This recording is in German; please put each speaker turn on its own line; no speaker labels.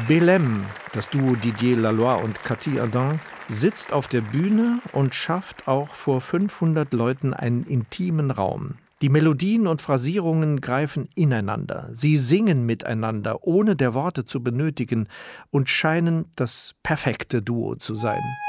Belem, das Duo Didier Laloy und Cathy Adam, sitzt auf der Bühne und schafft auch vor 500 Leuten einen intimen Raum. Die Melodien und Phrasierungen greifen ineinander. Sie singen miteinander, ohne der Worte zu benötigen, und scheinen das perfekte Duo zu sein.